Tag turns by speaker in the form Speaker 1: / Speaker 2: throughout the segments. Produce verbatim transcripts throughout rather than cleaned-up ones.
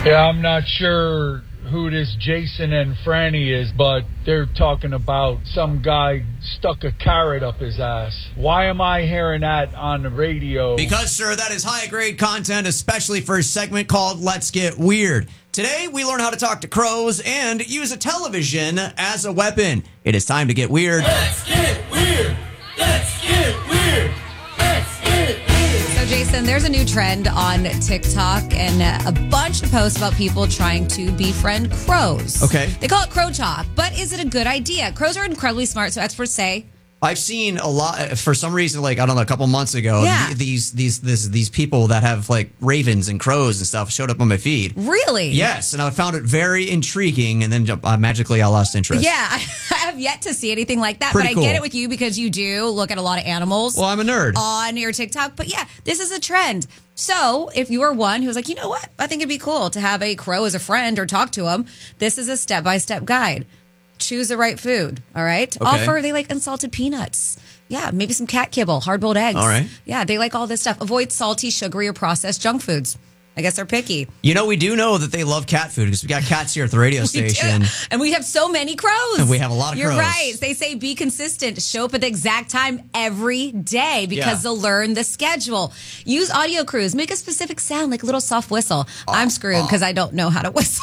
Speaker 1: Yeah, I'm not sure who this Jason and Franny is, but they're talking about some guy stuck a carrot up his ass. Why am I hearing that on the radio?
Speaker 2: Because, sir, that is high-grade content, especially for a segment called Let's Get Weird. Today, we learn how to talk to crows and use a television as a weapon. It is time to get weird.
Speaker 3: Let's get weird. Let's get weird. Let's get weird.
Speaker 4: So, Jason, there's a new trend on TikTok and a bunch of posts about people trying to befriend crows.
Speaker 2: Okay.
Speaker 4: They call it crow talk, but is it a good idea? Crows are incredibly smart, so experts say.
Speaker 2: I've seen a lot, for some reason, like, I don't know, a couple months ago,
Speaker 4: Yeah.
Speaker 2: th- these these this, these people that have, like, ravens and crows and stuff showed up on my feed.
Speaker 4: Really?
Speaker 2: Yes, and I found it very intriguing, and then uh, magically I lost interest.
Speaker 4: Yeah, I have yet to see anything like that,
Speaker 2: Pretty
Speaker 4: but
Speaker 2: cool.
Speaker 4: I get it with you because you do look at a lot of animals.
Speaker 2: Well, I'm a nerd.
Speaker 4: On your TikTok. But yeah, this is a trend. So if you are one who's like, you know what? I think it'd be cool to have a crow as a friend or talk to him. This is a step-by-step guide. Choose the right food, all right?
Speaker 2: Okay.
Speaker 4: Offer, they like unsalted peanuts. Yeah, maybe some cat kibble, hard-boiled eggs.
Speaker 2: All right.
Speaker 4: Yeah, they like all this stuff. Avoid salty, sugary, or processed junk foods. I guess they're picky.
Speaker 2: You know, we do know that they love cat food because we got cats here at the radio
Speaker 4: We
Speaker 2: station.
Speaker 4: do. And we have so many crows.
Speaker 2: And we have a lot of
Speaker 4: You're
Speaker 2: crows.
Speaker 4: right. They say be consistent. Show up at the exact time every day because
Speaker 2: Yeah.
Speaker 4: they'll learn the schedule. Use audio cues. Make a specific sound like a little soft whistle. I'm screwed because I don't know how to whistle.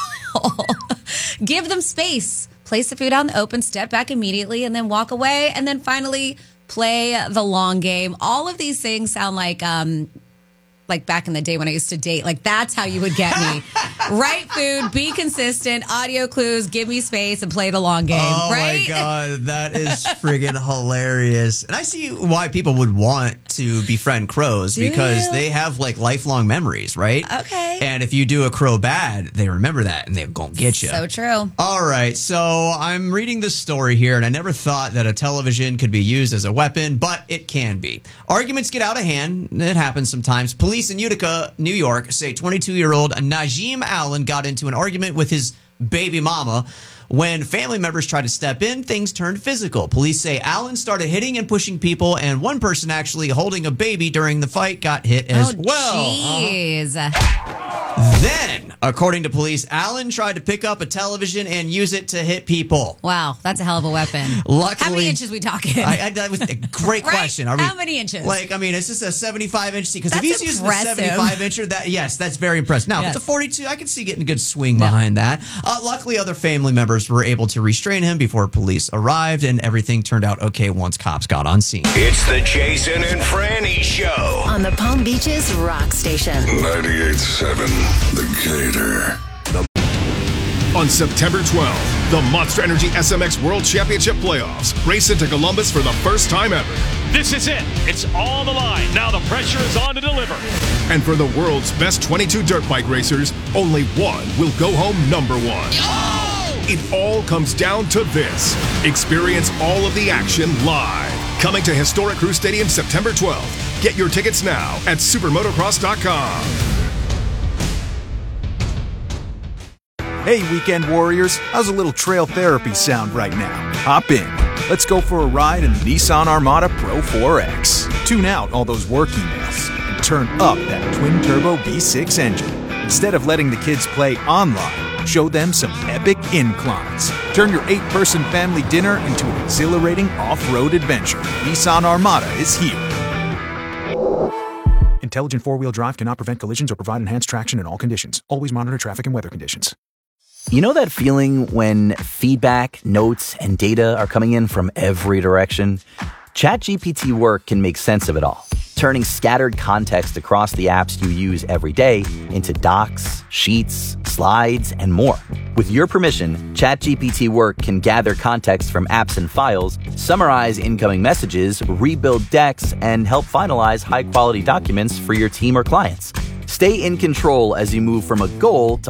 Speaker 4: Give them space. Place the food out in the open. Step back immediately and then walk away. And then finally play the long game. All of these things sound like... um like back in the day when I used to date. Like, that's how you would get me. Right food, be consistent, audio clues, give me space, and play the long game.
Speaker 2: Oh,
Speaker 4: right?
Speaker 2: my God. That is friggin' hilarious. And I see why people would want to befriend crows
Speaker 4: Do
Speaker 2: because
Speaker 4: you?
Speaker 2: they have, like, lifelong memories, right?
Speaker 4: Okay.
Speaker 2: And if you do a crow bad, they remember that and they're going to get you.
Speaker 4: So true.
Speaker 2: All right. So I'm reading this story here, and I never thought that a television could be used as a weapon, but it can be. Arguments get out of hand. It happens sometimes. Police in Utica, New York, say twenty-two-year-old Najim Allen got into an argument with his baby mama. When family members tried to step in, things turned physical. Police say Allen started hitting and pushing people, and one person actually holding a baby during the fight got hit as
Speaker 4: oh,
Speaker 2: well.
Speaker 4: Jeez.
Speaker 2: Then, according to police, Allen tried to pick up a television and use it to hit people.
Speaker 4: Wow, that's a hell of a weapon.
Speaker 2: Luckily,
Speaker 4: how many inches we talking?
Speaker 2: I, I, that was a great
Speaker 4: Right?
Speaker 2: question. Are we,
Speaker 4: How many inches?
Speaker 2: Like, I mean, is this a seventy-five inch? Because if
Speaker 4: That's
Speaker 2: he's using a
Speaker 4: impressive.
Speaker 2: seventy-five incher, that yes, that's very impressive. Now,
Speaker 4: Yes.
Speaker 2: if it's a forty-two, I can see getting a good swing behind that. Uh, luckily, other family members were able to restrain him before police arrived, and everything turned out okay once cops got on scene.
Speaker 5: It's the Jason and Franny Show
Speaker 6: on the Palm Beaches Rock Station.
Speaker 7: ninety-eight point seven The Gator.
Speaker 8: On September twelfth, the Monster Energy S M X World Championship Playoffs race into Columbus for the first time ever.
Speaker 9: This is it. It's all on the line. Now the pressure is on to deliver.
Speaker 8: And for the world's best twenty-two dirt bike racers, only one will go home number one.
Speaker 3: Oh!
Speaker 8: It all comes down to this. Experience all of the action live. Coming to historic Crew Stadium September twelfth. Get your tickets now at supermotocross dot com.
Speaker 10: Hey, weekend warriors, how's a little trail therapy sound right now? Hop in. Let's go for a ride in the Nissan Armada Pro four X. Tune out all those work emails and turn up that twin-turbo V six engine. Instead of letting the kids play online, show them some epic inclines. Turn your eight-person family dinner into an exhilarating off-road adventure. Nissan Armada is here. Intelligent four-wheel drive cannot prevent collisions or provide enhanced traction in all conditions. Always monitor traffic and weather conditions.
Speaker 11: You know that feeling when feedback, notes, and data are coming in from every direction? ChatGPT Work can make sense of it all, turning scattered context across the apps you use every day into docs, sheets, slides, and more. With your permission, ChatGPT Work can gather context from apps and files, summarize incoming messages, rebuild decks, and help finalize high-quality documents for your team or clients. Stay in control as you move from a goal to